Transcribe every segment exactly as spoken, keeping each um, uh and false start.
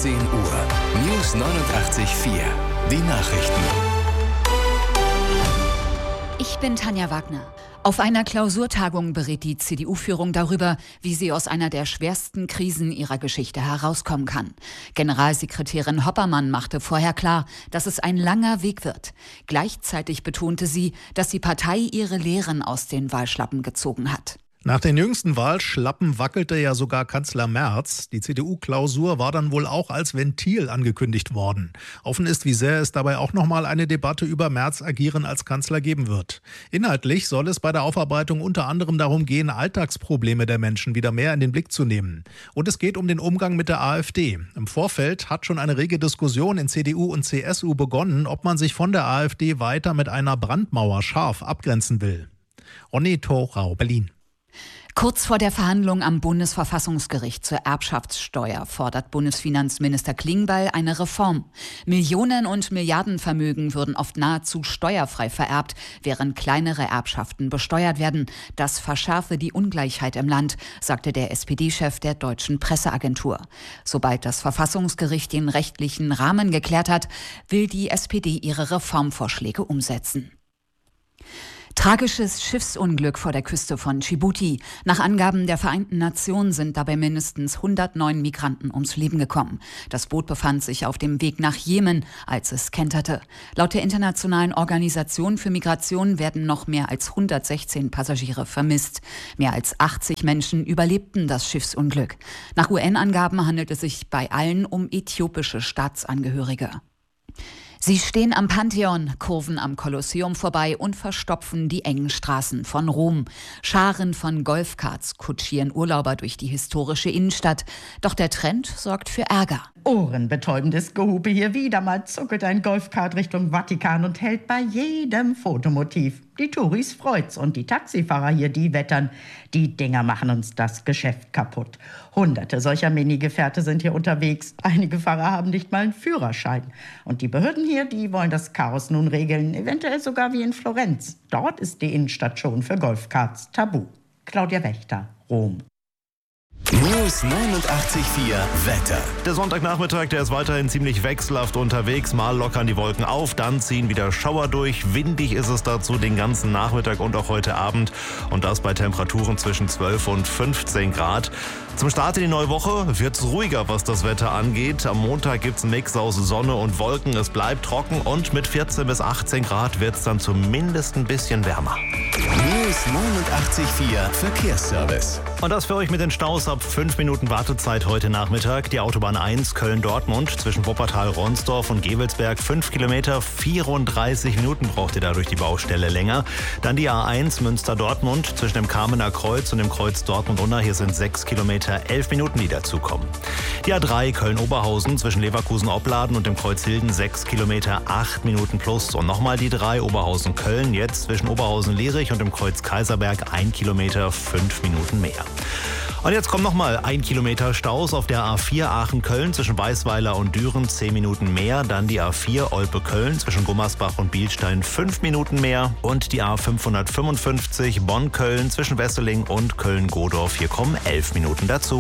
zehn Uhr. News neunundachtzig Komma vier. Die Nachrichten. Ich bin Tanja Wagner. Auf einer Klausurtagung berät die C D U-Führung darüber, wie sie aus einer der schwersten Krisen ihrer Geschichte herauskommen kann. Generalsekretärin Hoppermann machte vorher klar, dass es ein langer Weg wird. Gleichzeitig betonte sie, dass die Partei ihre Lehren aus den Wahlschlappen gezogen hat. Nach den jüngsten Wahlschlappen wackelte ja sogar Kanzler Merz. Die C D U-Klausur war dann wohl auch als Ventil angekündigt worden. Offen ist, wie sehr es dabei auch nochmal eine Debatte über Merz' Agieren als Kanzler geben wird. Inhaltlich soll es bei der Aufarbeitung unter anderem darum gehen, Alltagsprobleme der Menschen wieder mehr in den Blick zu nehmen. Und es geht um den Umgang mit der AfD. Im Vorfeld hat schon eine rege Diskussion in C D U und C S U begonnen, ob man sich von der AfD weiter mit einer Brandmauer scharf abgrenzen will. Ronny Thorau, Berlin. Kurz vor der Verhandlung am Bundesverfassungsgericht zur Erbschaftssteuer fordert Bundesfinanzminister Klingbeil eine Reform. Millionen- und Milliardenvermögen würden oft nahezu steuerfrei vererbt, während kleinere Erbschaften besteuert werden. Das verschärfe die Ungleichheit im Land, sagte der S P D-Chef der Deutschen Presseagentur. Sobald das Verfassungsgericht den rechtlichen Rahmen geklärt hat, will die S P D ihre Reformvorschläge umsetzen. Tragisches Schiffsunglück vor der Küste von Dschibuti. Nach Angaben der Vereinten Nationen sind dabei mindestens hundertneun Migranten ums Leben gekommen. Das Boot befand sich auf dem Weg nach Jemen, als es kenterte. Laut der Internationalen Organisation für Migration werden noch mehr als hundertsechzehn Passagiere vermisst. Mehr als achtzig Menschen überlebten das Schiffsunglück. Nach U N-Angaben handelt es sich bei allen um äthiopische Staatsangehörige. Sie stehen am Pantheon, kurven am Kolosseum vorbei und verstopfen die engen Straßen von Rom. Scharen von Golfkarts kutschieren Urlauber durch die historische Innenstadt. Doch der Trend sorgt für Ärger. Ohrenbetäubendes Gehupe hier. Wieder mal zuckelt ein Golfkart Richtung Vatikan und hält bei jedem Fotomotiv. Die Touris freut's und die Taxifahrer hier, die wettern. Die Dinger machen uns das Geschäft kaputt. Hunderte solcher Minigefährte sind hier unterwegs. Einige Fahrer haben nicht mal einen Führerschein. Und die Behörden hier, die wollen das Chaos nun regeln. Eventuell sogar wie in Florenz. Dort ist die Innenstadt schon für Golfkarts tabu. Claudia Wächter, Rom. News neunundachtzig Komma vier Wetter. Der Sonntagnachmittag, der ist weiterhin ziemlich wechselhaft unterwegs. Mal lockern die Wolken auf, dann ziehen wieder Schauer durch. Windig ist es dazu den ganzen Nachmittag und auch heute Abend. Und das bei Temperaturen zwischen zwölf und fünfzehn Grad. Zum Start in die neue Woche wird es ruhiger, was das Wetter angeht. Am Montag gibt es einen Mix aus Sonne und Wolken. Es bleibt trocken und mit vierzehn bis achtzehn Grad wird es dann zumindest ein bisschen wärmer. News neunundachtzig Komma vier Verkehrsservice. Und das für euch mit den Staus ab fünf Minuten Wartezeit heute Nachmittag. Die Autobahn eins Köln-Dortmund zwischen Wuppertal-Ronsdorf und Gevelsberg fünf Kilometer, vierunddreißig Minuten braucht ihr da durch die Baustelle länger. Dann die A eins Münster-Dortmund zwischen dem Kamener Kreuz und dem Kreuz Dortmund-Unna. Hier sind sechs Kilometer, elf Minuten, die dazukommen. Die A drei Köln-Oberhausen zwischen Leverkusen-Opladen und dem Kreuz Hilden sechs Kilometer, acht Minuten plus. Und nochmal die drei Oberhausen-Köln, jetzt zwischen Oberhausen-Lierich und dem Kreuz Kaiserberg ein Kilometer, fünf Minuten mehr. Und jetzt kommt nochmal ein Kilometer Staus auf der A vier Aachen-Köln zwischen Weißweiler und Düren, zehn Minuten mehr. Dann die A vier Olpe-Köln zwischen Gummersbach und Bielstein, fünf Minuten mehr. Und die A fünfhundertfünfundfünfzig Bonn-Köln zwischen Wesseling und Köln-Godorf, hier kommen elf Minuten dazu.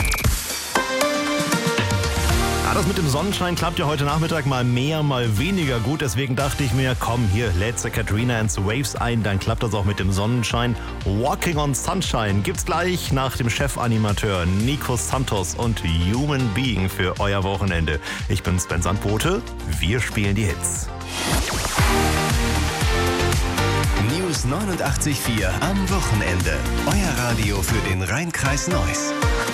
Ja, das mit dem Sonnenschein klappt ja heute Nachmittag mal mehr, mal weniger gut. Deswegen dachte ich mir, komm, hier lädt the Katrina and the Waves ein, dann klappt das auch mit dem Sonnenschein. Walking on Sunshine gibt's gleich nach dem Chefanimateur Nico Santos und Human Being für euer Wochenende. Ich bin Sven Sandbote, wir spielen die Hits. News neunundachtzig Komma vier am Wochenende. Euer Radio für den Rhein-Kreis Neuss.